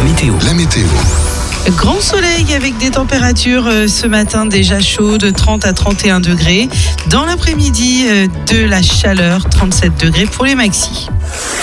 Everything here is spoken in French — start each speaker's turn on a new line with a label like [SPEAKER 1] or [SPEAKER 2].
[SPEAKER 1] La météo.
[SPEAKER 2] Grand soleil avec des températures ce matin déjà chaudes, 30 à 31 degrés. Dans l'après-midi, de la chaleur, 37 degrés pour les maxis.